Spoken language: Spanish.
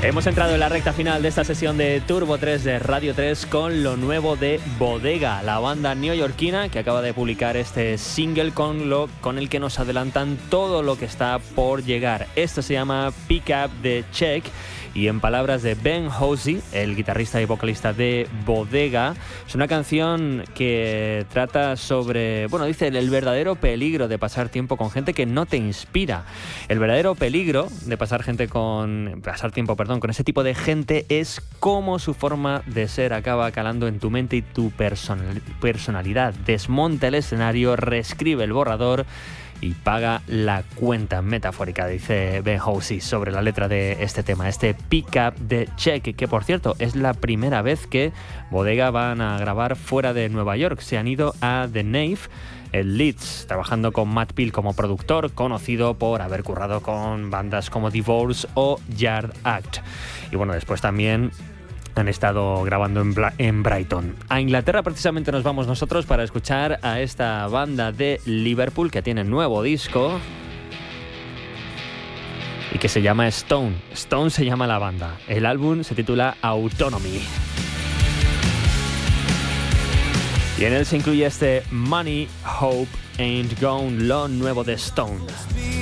Hemos entrado en la recta final de esta sesión de Turbo 3 de Radio 3 con lo nuevo de Bodega, la banda neoyorquina que acaba de publicar este single con el que nos adelantan todo lo que está por llegar. Esto se llama Pick Up the Check y en palabras de Ben Hosey, el guitarrista y vocalista de Bodega, es una canción que trata sobre, dice el verdadero peligro de pasar tiempo con gente que no te inspira. El verdadero peligro de pasar tiempo con ese tipo de gente es cómo su forma de ser acaba calando en tu mente y tu personalidad. Desmonta el escenario, reescribe el borrador y paga la cuenta metafórica, dice Ben Hosey sobre la letra de este tema, este Pick Up the Check, que por cierto es la primera vez que Bodega van a grabar fuera de Nueva York. Se han ido a The Nave, el Leeds, trabajando con Matt Peel como productor, conocido por haber currado con bandas como Divorce o Yard Act. Y después también han estado grabando en Brighton. A Inglaterra precisamente nos vamos nosotros para escuchar a esta banda de Liverpool que tiene nuevo disco y que se llama Stone. Stone se llama la banda. El álbum se titula Autonomy. Y en él se incluye este Money, Hope Ain't Gone, lo nuevo de Stone.